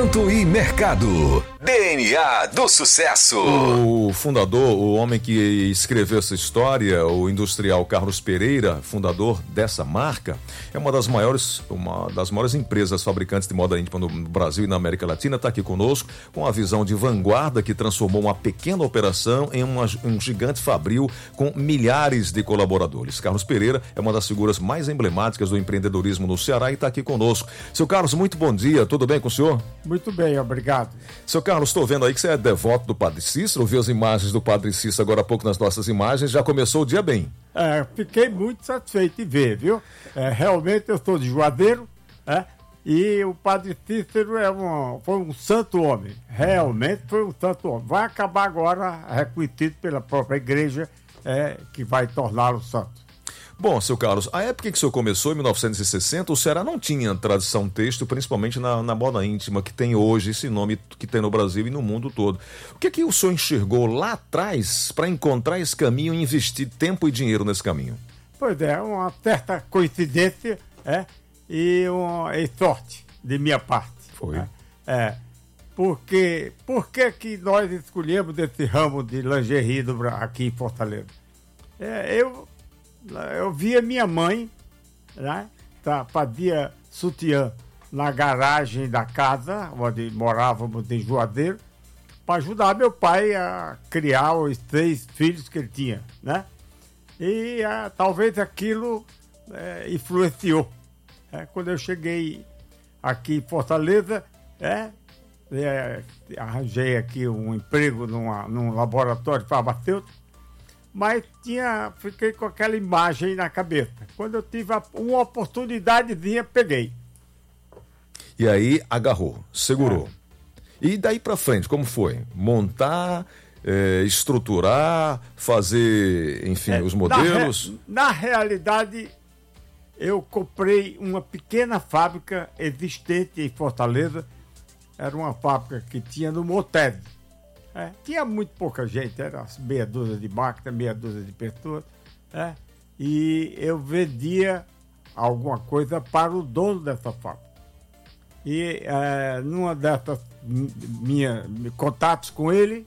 Investimento e mercado. DNA do sucesso. O fundador, o homem que escreveu essa história, o industrial Carlos Pereira, fundador dessa marca, é uma das maiores empresas fabricantes de moda íntima no Brasil e na América Latina. Está aqui conosco com a visão de vanguarda que transformou uma pequena operação em um gigante fabril com milhares de colaboradores. Carlos Pereira é uma das figuras mais emblemáticas do empreendedorismo no Ceará e está aqui conosco. Seu Carlos, muito bom dia, tudo bem com o senhor? Muito bem, obrigado. Seu Carlos, estou vendo aí que você é devoto do Padre Cícero, vi as imagens do Padre Cícero agora há pouco nas nossas imagens, já começou o dia bem. Fiquei muito satisfeito de ver, viu? Realmente eu sou de Juazeiro, e o Padre Cícero foi um santo homem, realmente foi um santo homem. Vai acabar agora reconhecido pela própria igreja, que vai torná-lo santo. Bom, seu Carlos, a época em que o senhor começou, em 1960, o Ceará não tinha tradição têxtil, principalmente na moda íntima, que tem hoje, esse nome que tem no Brasil e no mundo todo. O que o senhor enxergou lá atrás para encontrar esse caminho e investir tempo e dinheiro nesse caminho? Pois é, uma certa coincidência e sorte de minha parte. Foi. Por que nós escolhemos esse ramo de lingerie aqui em Fortaleza? Eu via minha mãe, fazia sutiã na garagem da casa, onde morávamos em Juazeiro, para ajudar meu pai a criar os 3 filhos que ele tinha, E talvez aquilo influenciou. Quando eu cheguei aqui em Fortaleza, arranjei aqui um emprego num laboratório farmacêutico, mas fiquei com aquela imagem na cabeça. Quando eu tive uma oportunidadezinha, peguei. E aí agarrou, segurou. E daí pra frente, como foi? Montar, estruturar, fazer, enfim, os modelos? Na realidade, eu comprei uma pequena fábrica existente em Fortaleza. Era uma fábrica que tinha no Motede. Tinha muito pouca gente, era meia dúzia de máquinas, meia dúzia de pessoas, e eu vendia alguma coisa para o dono dessa fábrica. E numa dessas minhas contatos com ele,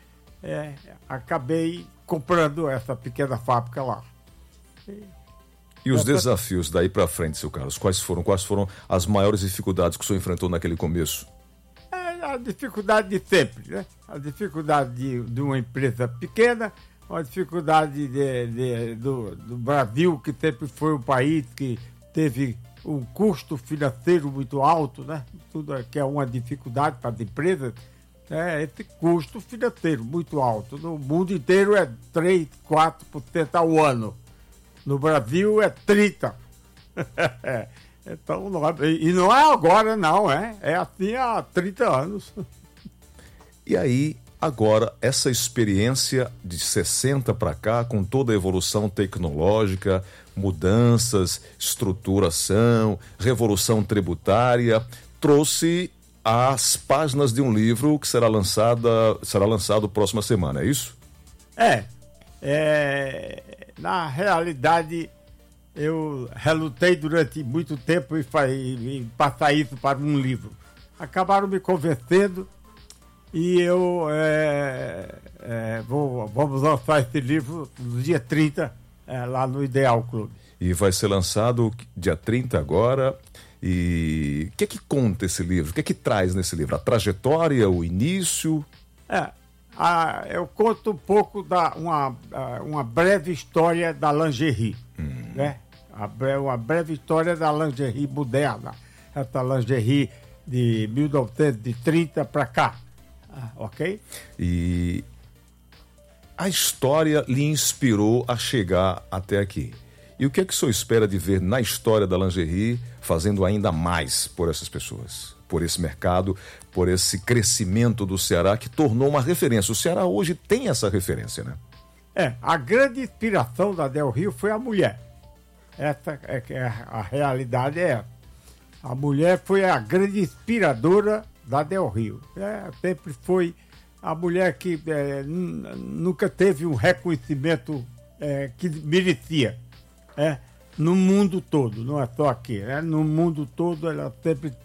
acabei comprando essa pequena fábrica lá. E os desafios daí para frente, seu Carlos, quais foram as maiores dificuldades que o senhor enfrentou naquele começo? A dificuldade de sempre, A dificuldade de uma empresa pequena, a dificuldade do Brasil, que sempre foi um país que teve um custo financeiro muito alto, Tudo que é uma dificuldade para as empresas, esse custo financeiro muito alto. No mundo inteiro é 3, 4% ao ano. No Brasil é 30%. Então, não é agora, não, é assim há 30 anos. E aí, agora, essa experiência de 60 para cá, com toda a evolução tecnológica, mudanças, estruturação, revolução tributária, trouxe as páginas de um livro que será lançado próxima semana, é isso? Na realidade, eu relutei durante muito tempo em passar isso para um livro. Acabaram me convencendo e vamos lançar esse livro no dia 30, lá no Ideal Clube. E vai ser lançado dia 30 agora. E o que conta esse livro? O que traz nesse livro? A trajetória, o início? Eu conto um pouco uma breve história da lingerie, uma breve história da lingerie moderna, essa lingerie de 1930 para cá, ok? E a história lhe inspirou a chegar até aqui. E o que o senhor espera de ver na história da lingerie fazendo ainda mais por essas pessoas? Por esse mercado, por esse crescimento do Ceará que tornou uma referência. O Ceará hoje tem essa referência, a grande inspiração da Del Rio foi a mulher. Essa a realidade é essa. A mulher foi a grande inspiradora da Del Rio. Sempre foi a mulher que nunca teve um reconhecimento que merecia. No mundo todo, não é só aqui, no mundo todo ela sempre